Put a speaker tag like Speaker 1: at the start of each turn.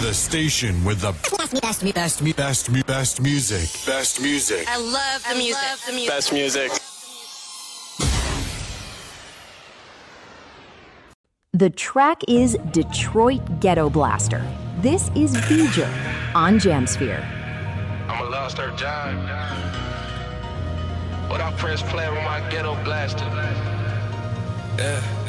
Speaker 1: The station with the best music. Best music.
Speaker 2: I love the music.
Speaker 3: Best music.
Speaker 4: The track is Detroit Ghetto Blaster. This is Beeger on Jamsphere.
Speaker 5: I'm a lost earth giant. But I press play with my ghetto blaster. Yeah.